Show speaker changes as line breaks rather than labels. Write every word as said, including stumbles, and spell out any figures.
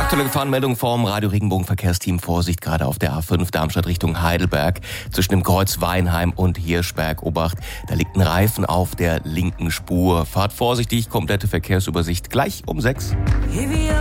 Aktuelle Gefahrenmeldung vom Radio Regenbogen Verkehrsteam. Vorsicht gerade auf der A fünf Darmstadt Richtung Heidelberg zwischen dem Kreuz Weinheim und Hirschberg. Obacht, da liegt ein Reifen auf der linken Spur. Fahrt vorsichtig, komplette Verkehrsübersicht gleich um sechs.